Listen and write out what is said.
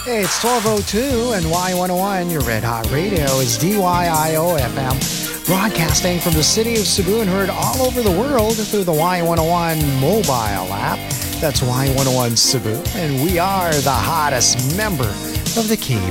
Hey, it's 12:02 and Y101, your Red Hot Radio, is DYIO FM, broadcasting from the city of Cebu and heard all over the world through the Y101 mobile app. That's Y101 Cebu, and we are the hottest member of the K